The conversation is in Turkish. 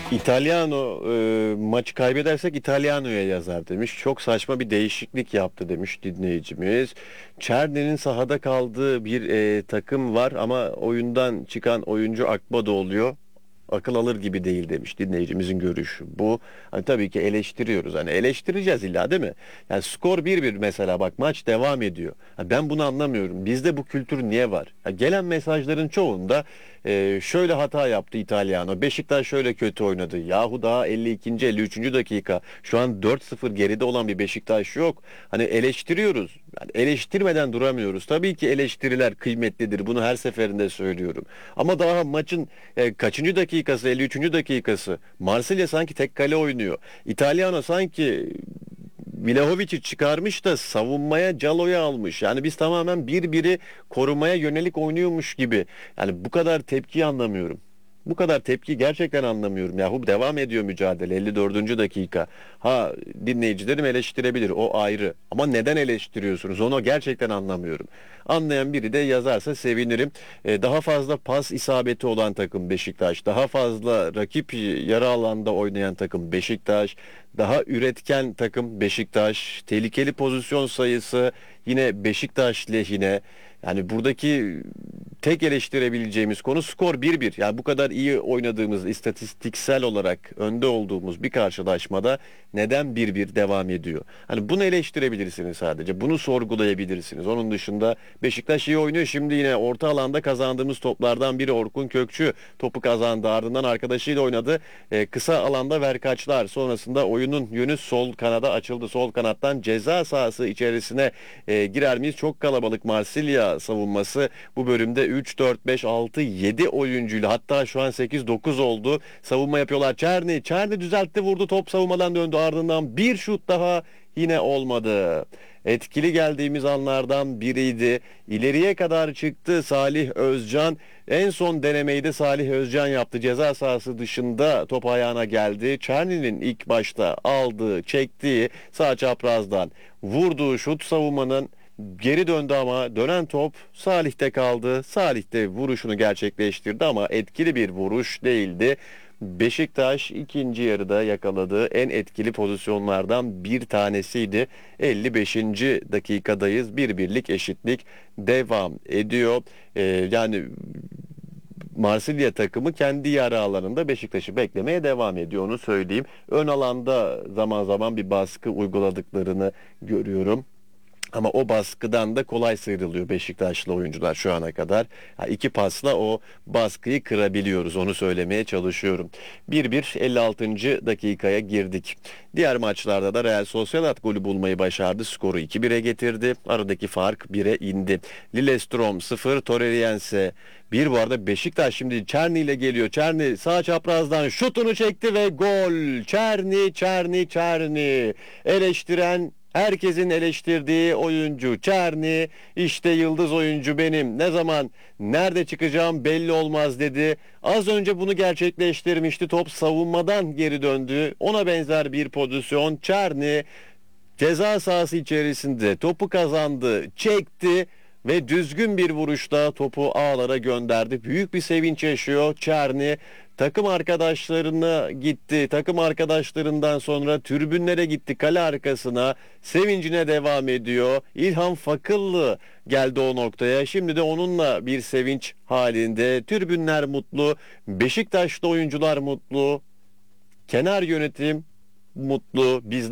İtalyano maçı kaybedersek İtalyano'ya yazar demiş. Çok saçma bir değişiklik yaptı demiş dinleyicimiz. Çerni'nin sahada kaldığı bir takım var ama oyundan çıkan oyuncu Akbaba oluyor. Akıl alır gibi değil demiş dinleyicimizin görüşü. Bu hani tabii ki eleştiriyoruz. Hani eleştireceğiz illa değil mi? Yani skor 1-1 mesela bak maç devam ediyor. Ha, ben bunu anlamıyorum. Bizde bu kültür niye var? Ha, gelen mesajların çoğunda şöyle hata yaptı İtalyano. Beşiktaş şöyle kötü oynadı. Yahu daha 52. 53. dakika. Şu an 4-0 geride olan bir Beşiktaş yok. Hani eleştiriyoruz. Yani eleştirmeden duramıyoruz. Tabii ki eleştiriler kıymetlidir. Bunu her seferinde söylüyorum. Ama daha maçın kaçıncı dakikası? 53. dakikası. Marsilya sanki tek kale oynuyor. İtalyano sanki Vlahovic'i çıkarmış da savunmaya Calo'yu almış. Yani biz tamamen birbiri korumaya yönelik oynuyormuş gibi. Yani bu kadar tepkiyi anlamıyorum. Bu kadar tepki gerçekten anlamıyorum. Yahu devam ediyor mücadele 54. dakika. Ha dinleyicilerim eleştirebilir o ayrı. Ama neden eleştiriyorsunuz onu gerçekten anlamıyorum. Anlayan biri de yazarsa sevinirim. Daha fazla pas isabeti olan takım Beşiktaş. Daha fazla rakip yarı alanda oynayan takım Beşiktaş. Daha üretken takım Beşiktaş. Tehlikeli pozisyon sayısı yine Beşiktaş lehine. Yani buradaki tek eleştirebileceğimiz konu skor 1-1. Yani bu kadar iyi oynadığımız, istatistiksel olarak önde olduğumuz bir karşılaşmada neden 1-1 devam ediyor? Hani bunu eleştirebilirsiniz sadece. Bunu sorgulayabilirsiniz. Onun dışında Beşiktaş iyi oynuyor. Şimdi yine orta alanda kazandığımız toplardan biri Orkun Kökçü topu kazandı. Ardından arkadaşıyla oynadı. Kısa alanda verkaçlar. Sonrasında oyunun yönü sol kanada açıldı. Sol kanattan ceza sahası içerisine girer miyiz? Çok kalabalık Marsilya savunması bu bölümde 3, 4, 5, 6, 7 oyuncuyla hatta şu an 8, 9 oldu. Savunma yapıyorlar. Çerni düzeltti vurdu. Top savunmadan döndü. Ardından bir şut daha yine olmadı. Etkili geldiğimiz anlardan biriydi. İleriye kadar çıktı Salih Özcan. En son denemeyi de Salih Özcan yaptı. Ceza sahası dışında top ayağına geldi. Çerni'nin ilk başta aldığı, çektiği sağ çaprazdan vurduğu şut savunmanın geri döndü ama dönen top Salih'te kaldı. Salih de vuruşunu gerçekleştirdi ama etkili bir vuruş değildi. Beşiktaş ikinci yarıda yakaladığı en etkili pozisyonlardan bir tanesiydi. 55. dakikadayız. Bir birlik eşitlik devam ediyor. Yani Marsilya takımı kendi yarı alanında Beşiktaş'ı beklemeye devam ediyor onu söyleyeyim. Ön alanda zaman zaman bir baskı uyguladıklarını görüyorum. Ama o baskıdan da kolay sıyrılıyor Beşiktaşlı oyuncular şu ana kadar. Ha, iki pasla o baskıyı kırabiliyoruz. Onu söylemeye çalışıyorum. 1-1 56. dakikaya girdik. Diğer maçlarda da Real Sociedad golü bulmayı başardı. Skoru 2-1'e getirdi. Aradaki fark 1'e indi. Lillestrøm 0, Torreriense 1. Bu arada Beşiktaş şimdi Çerni ile geliyor. Çerni sağ çaprazdan şutunu çekti ve gol. Çerni. Eleştiren herkesin eleştirdiği oyuncu Çerni, işte yıldız oyuncu benim. Ne zaman nerede çıkacağım belli olmaz dedi. Az önce bunu gerçekleştirmişti. Top savunmadan geri döndü. Ona benzer bir pozisyon. Çerni ceza sahası içerisinde topu kazandı, çekti ve düzgün bir vuruşla topu ağlara gönderdi. Büyük bir sevinç yaşıyor Çerni. Takım arkadaşlarına gitti. Takım arkadaşlarından sonra tribünlere gitti kale arkasına. Sevincine devam ediyor. İlhan Fakıllı geldi o noktaya. Şimdi de onunla bir sevinç halinde. Tribünler mutlu. Beşiktaşlı oyuncular mutlu. Kenar yönetim mutlu. Biz